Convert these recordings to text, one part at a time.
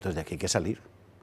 Entonces de aquí hay que salir.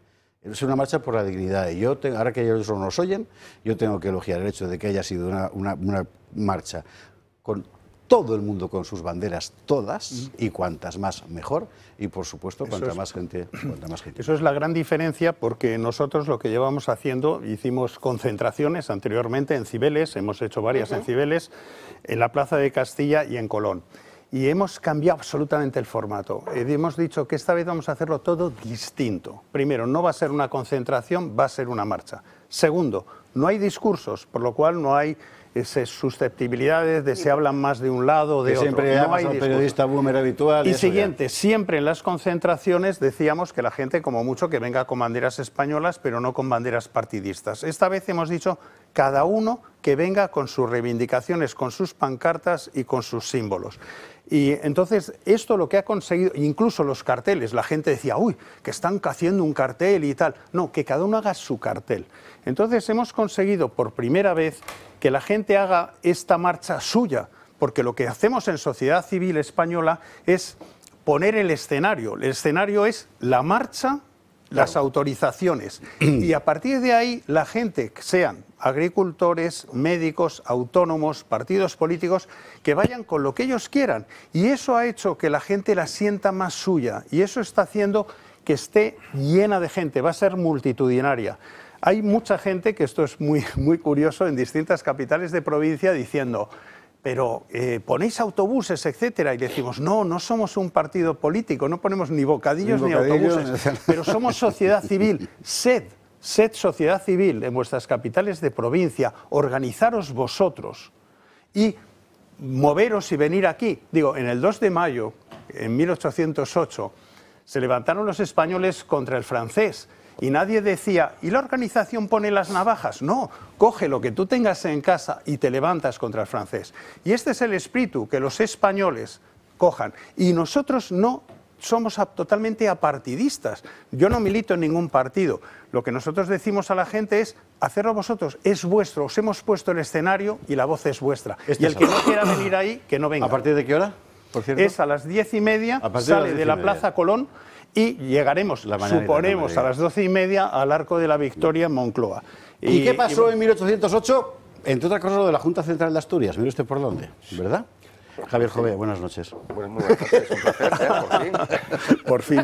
Es una marcha por la dignidad. Y yo, ahora que ellos no nos oyen, yo tengo que elogiar el hecho de que haya sido una marcha con todo el mundo con sus banderas, todas, y cuantas más mejor, y por supuesto cuanta más gente. Eso es la gran diferencia, porque nosotros lo que llevamos haciendo, hicimos concentraciones anteriormente en Cibeles, hemos hecho varias en Cibeles, en la Plaza de Castilla y en Colón. Y hemos cambiado absolutamente el formato. Hemos dicho que esta vez vamos a hacerlo todo distinto. Primero, no va a ser una concentración, va a ser una marcha. Segundo, no hay discursos, por lo cual no hay esas susceptibilidades de se hablan más de un lado o de otro. Siempre no hay al periodista boomer habitual. Y siguiente, siempre en las concentraciones decíamos que la gente, como mucho, que venga con banderas españolas, pero no con banderas partidistas. Esta vez hemos dicho cada uno que venga con sus reivindicaciones, con sus pancartas y con sus símbolos. Y entonces esto lo que ha conseguido, incluso los carteles, la gente decía, uy, que están haciendo un cartel y tal. No, que cada uno haga su cartel. Entonces hemos conseguido por primera vez que la gente haga esta marcha suya, porque lo que hacemos en Sociedad Civil Española es poner el escenario. El escenario es la marcha, las autorizaciones, y a partir de ahí la gente, sean agricultores, médicos, autónomos, partidos políticos, que vayan con lo que ellos quieran. Y eso ha hecho que la gente la sienta más suya, y eso está haciendo que esté llena de gente, va a ser multitudinaria. Hay mucha gente, que esto es muy curioso, en distintas capitales de provincia diciendo, pero ponéis autobuses, etcétera, y decimos, no somos un partido político, no ponemos ni bocadillos ni autobuses, pero somos sociedad civil. Sed sociedad civil en vuestras capitales de provincia, organizaros vosotros y moveros y venir aquí. Digo, en el 2 de mayo, en 1808, se levantaron los españoles contra el francés. Y nadie decía, ¿y la organización pone las navajas? No, coge lo que tú tengas en casa y te levantas contra el francés. Y este es el espíritu, que los españoles cojan. Y nosotros no somos totalmente apartidistas. Yo no milito en ningún partido. Lo que nosotros decimos a la gente es, hacerlo vosotros, es vuestro. Os hemos puesto el escenario y la voz es vuestra. Y el que no quiera venir ahí, que no venga. ¿A partir de qué hora, por cierto? Es a las 10:30, sale de la Plaza Colón, y llegaremos, suponemos, a las 12:30 al Arco de la Victoria en Moncloa. ¿Y qué pasó en 1808? Entre otras cosas, lo de la Junta Central de Asturias. Mire usted por dónde, ¿verdad? Javier Jové, buenas noches. Pues muy buenas noches, un placer, por fin.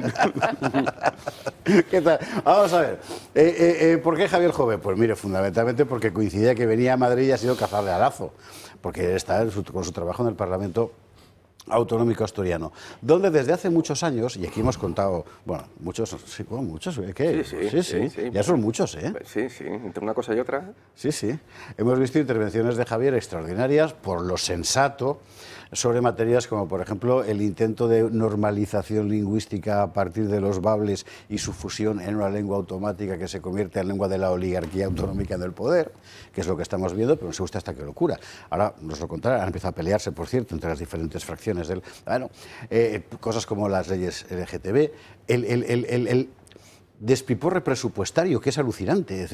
¿Qué tal? Vamos a ver, ¿por qué Javier Jové? Pues mire, fundamentalmente porque coincidía que venía a Madrid y ha sido cazarle a Lazo, porque está con su trabajo en el Parlamento Autonómico Asturiano, donde desde hace muchos años, y aquí hemos contado, bueno, muchos, ¿qué? Sí, ya son muchos, ¿eh? Sí, entre una cosa y otra. Sí, hemos visto intervenciones de Javier extraordinarias por lo sensato sobre materias como, por ejemplo, el intento de normalización lingüística a partir de los bables y su fusión en una lengua automática que se convierte en lengua de la oligarquía autonómica del poder, que es lo que estamos viendo, pero no sé usted hasta qué locura. Ahora nos lo contará, han empezado a pelearse, por cierto, entre las diferentes fracciones del... Bueno, cosas como las leyes LGTB, el despiporre presupuestario, que es alucinante,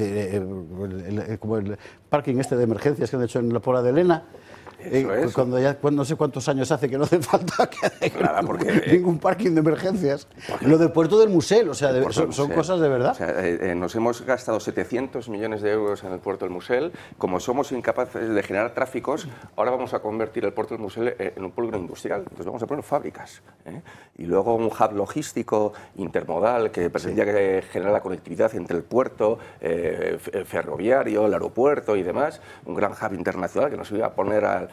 como el parking este de emergencias que han hecho en la Pola de Elena. Cuando no sé cuántos años hace que no hace falta nada, porque ningún parking de emergencias. Lo del puerto del Musel, o sea, son cosas de verdad. O sea, nos hemos gastado 700 millones de euros en el puerto del Musel. Como somos incapaces de generar tráficos, ahora vamos a convertir el puerto del Musel en un polígono industrial. Entonces vamos a poner fábricas, ¿eh? Y luego un hub logístico intermodal que pretendía que generar la conectividad entre el puerto, ferroviario, el aeropuerto y demás. Un gran hub internacional que nos iba a poner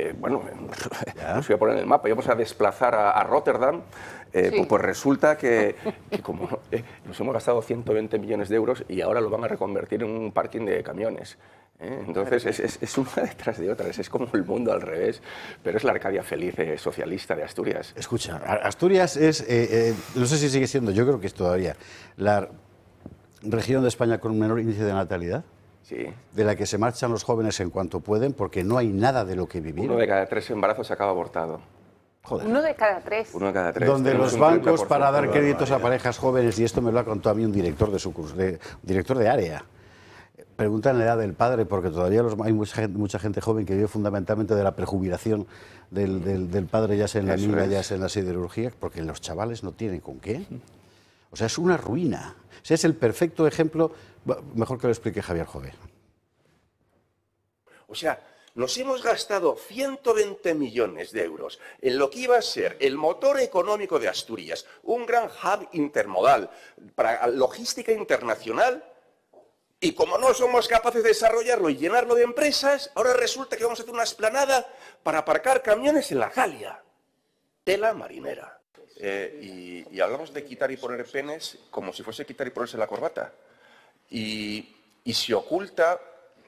nos iba a poner en el mapa, íbamos a desplazar a Rotterdam, pues resulta que como nos hemos gastado 120 millones de euros y ahora lo van a reconvertir en un parking de camiones. Entonces es una detrás de otras, es como el mundo al revés, pero es la Arcadia feliz socialista de Asturias. Escucha, Asturias es, no sé si sigue siendo, yo creo que es todavía la región de España con un menor índice de natalidad. Sí. De la que se marchan los jóvenes en cuanto pueden, porque no hay nada de lo que vivir. 1 de cada 3 embarazos acaba abortado. Joder. 1 de cada 3. 1 de cada 3. Donde los bancos, para dar créditos a parejas jóvenes, y esto me lo ha contado a mí un director de su curso, director de área, preguntan la edad del padre, porque todavía hay mucha gente joven que vive fundamentalmente de la prejubilación del padre, ya sea en la mina, ya sea en la siderurgia, porque los chavales no tienen con qué. O sea, es una ruina. O sea, es el perfecto ejemplo, mejor que lo explique Javier Jové. O sea, nos hemos gastado 120 millones de euros en lo que iba a ser el motor económico de Asturias, un gran hub intermodal para logística internacional, y como no somos capaces de desarrollarlo y llenarlo de empresas, ahora resulta que vamos a hacer una explanada para aparcar camiones en la Galia. Tela marinera. Y hablamos de quitar y poner penes como si fuese quitar y ponerse la corbata. Y se oculta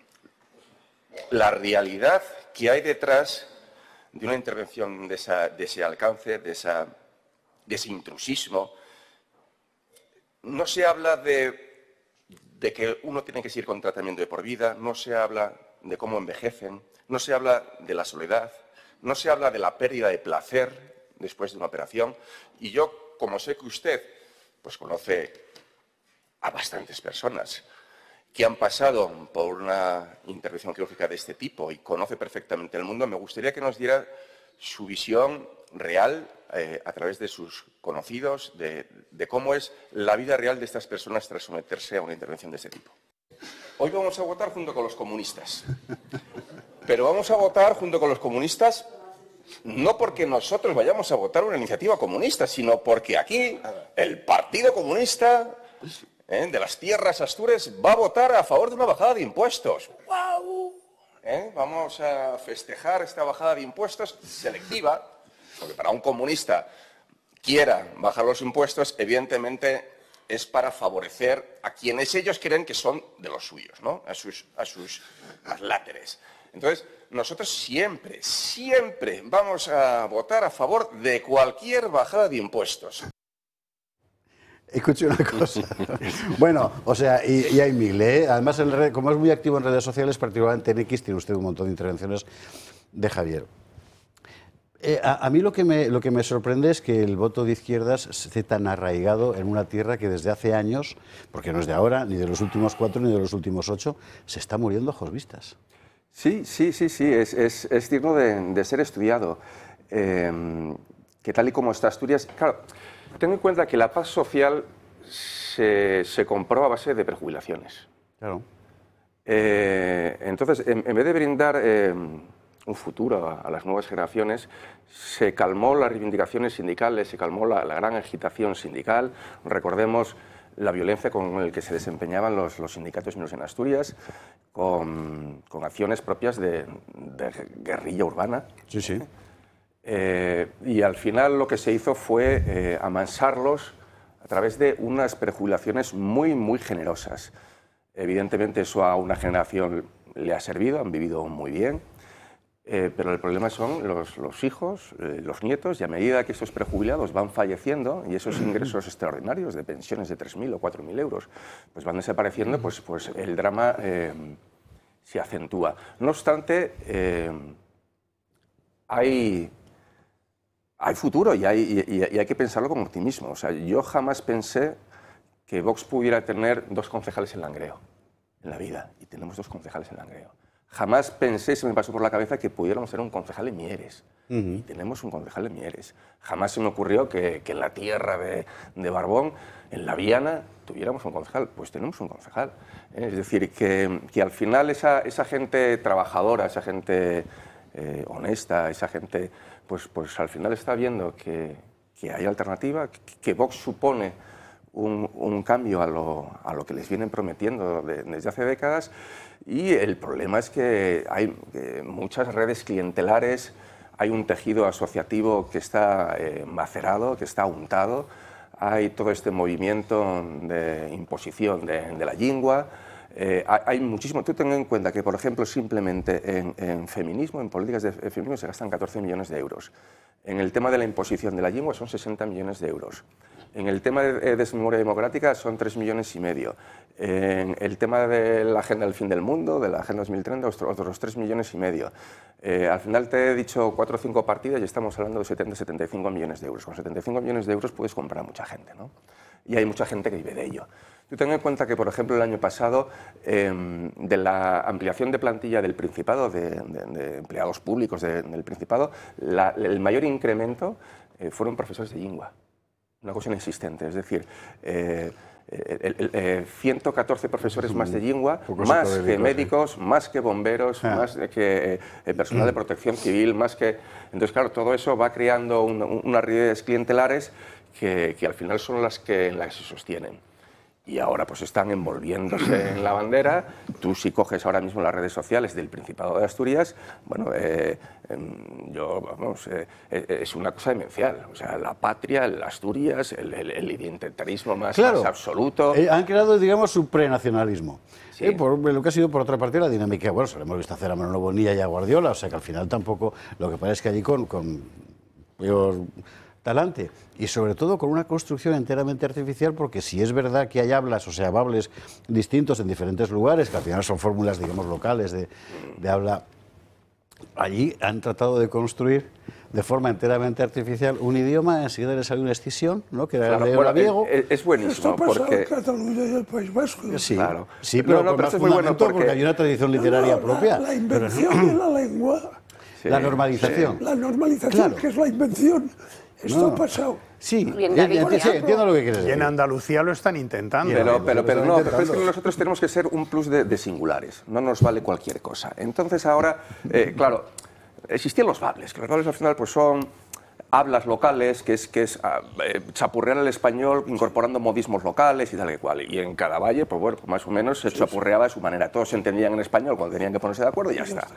la realidad que hay detrás de una intervención de ese alcance, de ese intrusismo. No se habla de que uno tiene que seguir con tratamiento de por vida, no se habla de cómo envejecen, no se habla de la soledad, no se habla de la pérdida de placer después de una operación. Y yo, como sé que usted pues conoce a bastantes personas que han pasado por una intervención quirúrgica de este tipo y conoce perfectamente el mundo, me gustaría que nos diera su visión real a través de sus conocidos, de cómo es la vida real de estas personas tras someterse a una intervención de este tipo. Hoy vamos a votar junto con los comunistas, pero vamos a votar junto con los comunistas no porque nosotros vayamos a votar una iniciativa comunista, sino porque aquí el Partido Comunista de las tierras astures va a votar a favor de una bajada de impuestos. ¡Guau! Vamos a festejar esta bajada de impuestos selectiva, porque para un comunista quiera bajar los impuestos, evidentemente es para favorecer a quienes ellos creen que son de los suyos, ¿no? A sus láteres. Entonces, nosotros siempre vamos a votar a favor de cualquier bajada de impuestos. Escuche una cosa. Bueno, o sea, y hay mil, ¿eh? Además, como es muy activo en redes sociales, particularmente en X, tiene usted un montón de intervenciones de Javier. A mí lo que me sorprende es que el voto de izquierdas esté tan arraigado en una tierra que desde hace años, porque no es de ahora, ni de los últimos 4, ni de los últimos 8, se está muriendo a ojos vistas. Sí, es digno de ser estudiado. Que tal y como está Asturias... Claro, ten en cuenta que la paz social se comprueba a base de prejubilaciones. Claro. Entonces, en vez de brindar un futuro a las nuevas generaciones, se calmó las reivindicaciones sindicales, se calmó la gran agitación sindical. Recordemos la violencia con la que se desempeñaban los sindicatos mineros en Asturias, con acciones propias de guerrilla urbana. Sí, sí. Y al final lo que se hizo fue amansarlos a través de unas prejubilaciones muy, muy generosas. Evidentemente eso a una generación le ha servido, han vivido muy bien, pero el problema son los hijos, los nietos, y a medida que estos prejubilados van falleciendo y esos ingresos extraordinarios de pensiones de 3.000 o 4.000 euros pues van desapareciendo, pues el drama se acentúa. No obstante, hay futuro y hay que pensarlo con optimismo. O sea, yo jamás pensé que Vox pudiera tener 2 concejales en Langreo en la vida, y tenemos 2 concejales en Langreo. Jamás pensé, se me pasó por la cabeza, que pudiéramos tener un concejal en Mieres, y tenemos un concejal en Mieres. Jamás se me ocurrió que en la tierra de Barbón, en la Viana, tuviéramos un concejal. Pues tenemos un concejal. Es decir, que al final esa gente trabajadora, esa gente honesta, esa gente, pues al final está viendo que hay alternativa, que Vox supone un cambio a lo que les vienen prometiendo desde hace décadas, y el problema es que hay muchas redes clientelares, hay un tejido asociativo que está macerado, que está untado, hay todo este movimiento de imposición de la lingua. Hay muchísimo. Tú ten en cuenta que, por ejemplo, simplemente en feminismo, en políticas de feminismo, se gastan 14 millones de euros. En el tema de la imposición de la lengua son 60 millones de euros. En el tema de desmemoria democrática son 3,5 millones. En el tema de la Agenda del Fin del Mundo, de la Agenda 2030, otros 3,5 millones. Al final te he dicho 4 o 5 partidas y estamos hablando de 70-75 millones de euros. Con 75 millones de euros puedes comprar a mucha gente, ¿no? Y hay mucha gente que vive de ello. Tú ten en cuenta que, por ejemplo, el año pasado, de la ampliación de plantilla del Principado, de empleados públicos del Principado, el mayor incremento fueron profesores de lengua. una cosa inexistente. Es decir, 114 profesores más de lengua, más que médicos, más que bomberos, más que personal de protección civil, más que... Entonces, claro, todo eso va creando unas redes clientelares que al final son las que se sostienen. Y ahora pues están envolviéndose en la bandera. Tú si coges ahora mismo las redes sociales del Principado de Asturias, bueno, es una cosa demencial. O sea, la patria, el Asturias, el identitarismo más absoluto. Han creado, digamos, su prenacionalismo. Sí. Por lo que ha sido, por otra parte, la dinámica. Bueno, se lo hemos visto hacer a Manolo Bonilla y a Guardiola, o sea que al final tampoco... Lo que pasa es que allí con peor talante y sobre todo con una construcción enteramente artificial, porque si es verdad que hay hablas, o sea, bables distintos en diferentes lugares, que al final son fórmulas, digamos, locales de habla, allí han tratado de construir de forma enteramente artificial un idioma, enseguida les salió una escisión, ¿no? Que era el labiego. Es buenísimo, porque... Cataluña y el País Vasco. Sí, claro. Sí, pero con más fundamento porque hay una tradición literaria propia. La invención de la lengua. La normalización. La normalización, que es la invención. Esto ha pasado. Sí, entiendo lo que quieres decir. Y en Andalucía lo están intentando. Pero es que nosotros tenemos que ser un plus de singulares, no nos vale cualquier cosa. Entonces ahora, claro, existían los bables, que los bables al final pues son hablas locales, que es chapurrear el español incorporando modismos locales y tal y cual. Y en cada valle, pues bueno, más o menos se chapurreaba de su manera. Todos se entendían en español cuando tenían que ponerse de acuerdo y ya está.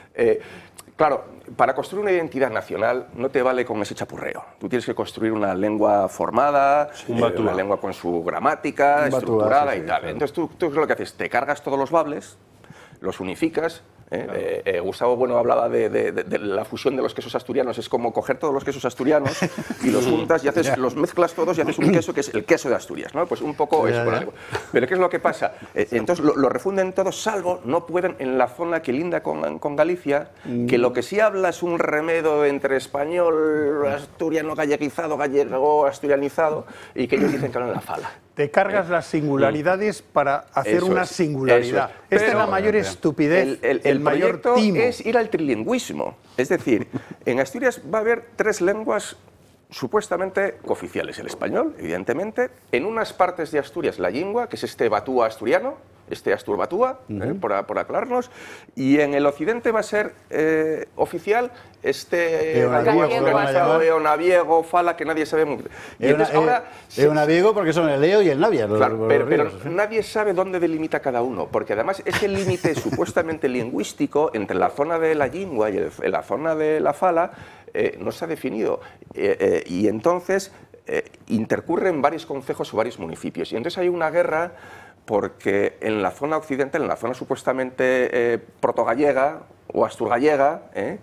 Claro, para construir una identidad nacional no te vale con ese chapurreo. Tú tienes que construir una lengua formada, una lengua con su gramática, estructurada y tal. Claro. Entonces tú lo que haces, te cargas todos los bables, los unificas. Gustavo Bueno hablaba de la fusión de los quesos asturianos. Es como coger todos los quesos asturianos y los juntas y los mezclas todos y haces un queso que es el queso de Asturias, ¿no? Pues un poco es por algo. Pero ¿qué es lo que pasa? Entonces lo refunden todos, salvo no pueden en la zona que linda con Galicia, que lo que sí habla es un remedo entre español, asturiano galleguizado, gallego asturianizado, y que ellos dicen que hablan la fala. Te cargas las singularidades para hacer una singularidad. Esta es la mayor estupidez, el mayor timo. Es ir al trilingüismo. Es decir, en Asturias va a haber 3 lenguas supuestamente cooficiales. El español, evidentemente. En unas partes de Asturias la lingua, que es este batúa asturiano, este asturbatúa, por aclararnos. Y en el occidente va a ser oficial este eonaviego, fala, que nadie sabe muy bien. Eonaviego porque son el leo y el navia. Claro, pero nadie sabe dónde delimita cada uno, porque además ese límite supuestamente lingüístico entre la zona de la lingua y la zona de la fala no se ha definido. Y entonces intercurren varios concejos o varios municipios. Y entonces hay una guerra porque en la zona occidental, en la zona supuestamente protogallega o asturgallega,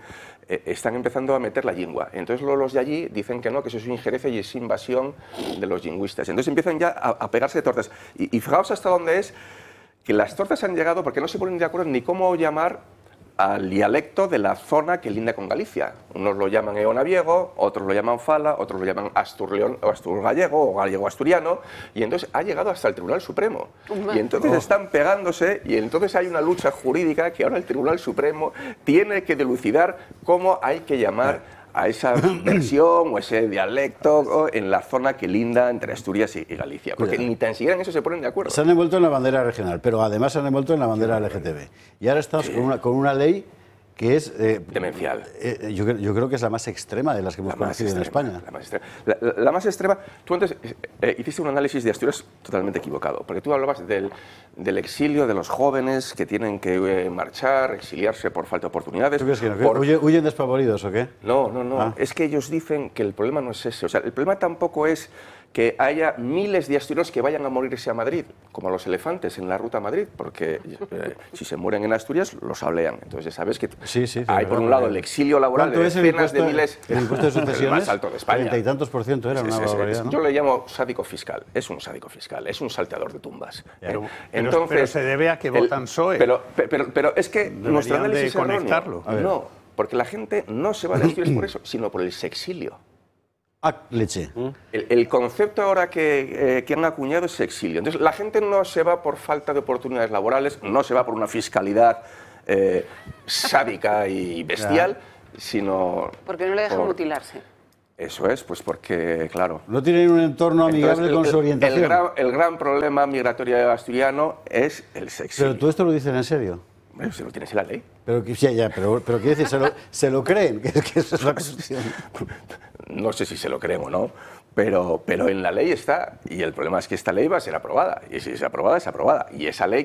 están empezando a meter la lengua. Entonces los de allí dicen que no, que eso es injerencia y es invasión de los lingüistas. Entonces empiezan ya a pegarse de tortas. Y fijaos hasta dónde es que las tortas han llegado porque no se ponen de acuerdo ni cómo llamar al dialecto de la zona que linda con Galicia. Unos lo llaman eonaviego, otros lo llaman fala, otros lo llaman asturleón o asturgallego o gallego asturiano, y entonces ha llegado hasta el Tribunal Supremo. Y entonces están pegándose y entonces hay una lucha jurídica que ahora el Tribunal Supremo tiene que dilucidar cómo hay que llamar a esa versión o ese dialecto en la zona que linda entre Asturias y Galicia, porque ni tan siquiera en eso se ponen de acuerdo. Se han envuelto en la bandera regional, pero además se han envuelto en la bandera LGTB. Y ahora estamos con una ley que es... demencial. Yo creo que es la más extrema de las que hemos conocido en España. La más extrema. Tú antes hiciste un análisis de Asturias totalmente equivocado, porque tú hablabas del exilio de los jóvenes que tienen que marchar, exiliarse por falta de oportunidades. ¿Tú crees que no? ¿Huyen despavoridos o qué? No. Es que ellos dicen que el problema no es ese. O sea, el problema tampoco es que haya miles de asturianos que vayan a morirse a Madrid, como los elefantes en la ruta a Madrid, porque si se mueren en Asturias, los hablean. Entonces, sabes que hay, por un lado, el exilio laboral de decenas de miles... ¿El impuesto de sucesiones? El más alto de España. 30 y tantos % era una barbaridad, ¿no? Yo le llamo sádico fiscal. Es un sádico fiscal, es un salteador de tumbas. Pero se debe a que votan PSOE. Pero es que nuestro análisis es conectarlo. No, porque la gente no se va de Asturias por eso, sino por el sexilio. Leche. El concepto ahora que han acuñado es exilio. Entonces, la gente no se va por falta de oportunidades laborales, no se va por una fiscalidad sádica y bestial, sino... Porque no le dejan mutilarse. Eso es, pues porque, claro... No tienen un entorno amigable Entonces, con su orientación. El gran problema migratorio asturiano es el sexismo. Pero tú esto lo dices en serio. Bueno, si lo tienes en la ley. Pero quiero decir, se lo creen, que esa es la cuestión. No sé si se lo creen o no, pero en la ley está. Y el problema es que esta ley va a ser aprobada. Y si es aprobada, es aprobada. Y esa ley